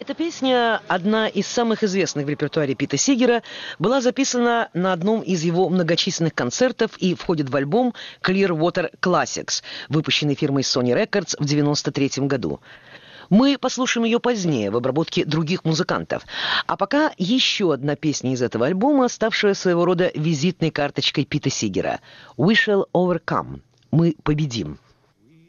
Эта песня, одна из самых известных в репертуаре Пита Сигера, была записана на одном из его многочисленных концертов и входит в альбом Clearwater Classics, выпущенный фирмой Sony Records в 1993 году. Мы послушаем ее позднее, в обработке других музыкантов. А пока еще одна песня из этого альбома, ставшая своего рода визитной карточкой Пита Сигера. «We shall overcome». «Мы победим».